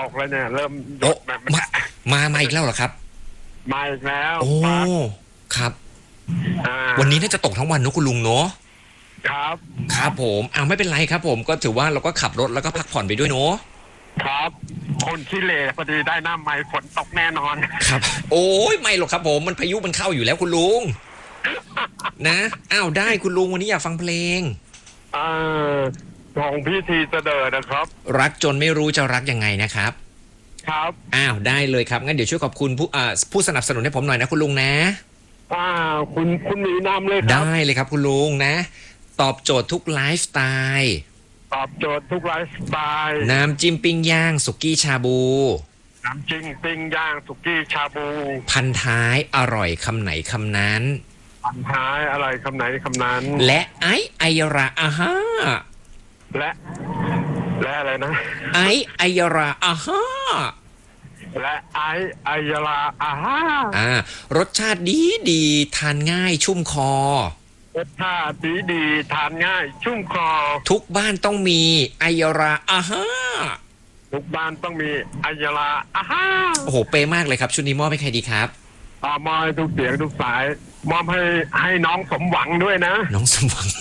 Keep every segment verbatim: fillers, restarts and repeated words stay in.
กแล้วเนี่ยเริ่มหยุโอ้ดแบบมามามาอีกแล้วเหรอครับมาอีกแล้วโอ้ครับอ่าวันนี้น่าจะตกทั้งวันเนอะคุณลุงเนาะครับครับผมอ้าวไม่เป็นไรครับผมก็ถือว่าเราก็ขับรถแล้วก็พักผ่อนไปด้วยเนาะครับคนขี้เหร่พอดีได้หน้าไม้ฝนตกแน่นอนครับ โอ้ยไม่หรอกครับผมมันพายุมันเข้าอยู่แล้วคุณลุงนะอ้าวได้คุณลุงวันนี้อยากฟังเพลงเออของพี่ทีเสดอนะครับรักจนไม่รู้จะรักยังไงนะครับครับอ้าวได้เลยครับงั้นเดี๋ยวช่วยขอบคุณผู้อ่าผู้สนับสนุนให้ผมหน่อยนะคุณลุงนะอ่าคุณคุณมีนำเลยครับได้เลยครับคุณลุงนะ ตอบโจทย์ทุกไลฟ์สไตล์ตอบโจทย์ทุกไลฟ์สไตล์น้ำจิ้มปิ้งย่างสุกี้ชาบูน้ำจิ้มปิ้งย่างสุกี้ชาบูพันท้ายอร่อยคำไหนคำนั้นพันท้ายอะไรคำไหนคำนั้นและไอไอยราอาฮาและ และอะไรนะไอไอยราอาฮาและไอไอยาลาอาฮาอ่ารสชาติดีดีทานง่ายชุ่มคอรสชาติดีดีทานง่าย ชุ่มคอทุกบ้านต้องมีไอยราอาฮาทุกบ้านต้องมีไอยาลาอาฮาโอ้โหเป๊ะมากเลยครับชุดนี้มอบให้ใครดีครับอ่ามอบให้ทุกเสียงทุกสายมอบให้ให้น้องสมหวังด้วยนะน้องสมหวัง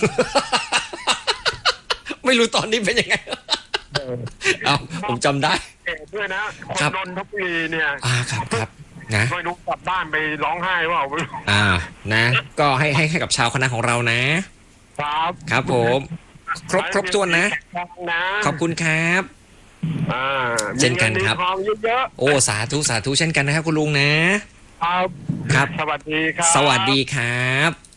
ไม่รู้ตอนนี้เป็นยังไง เอาผมจำได้เอกด้วยนะคนครับนนทบุรีเนี่ยอ่าครับครับนะไม่รู้กลับบ้านไปร้องไห้เปล่าไม่รู้อ่านะ ก็ให้ให้ให้กับชาวคณะของเรานะครับครับผม ครบครบถ้วนนะนะขอบคุณครับอ่าเช่นกันครับมีเงิมีทองเยอะโอ้สาธุสาธุเช่นกันนะครับคุณลุงนะๆครับครับสวัสดีครับสวัสดีครับ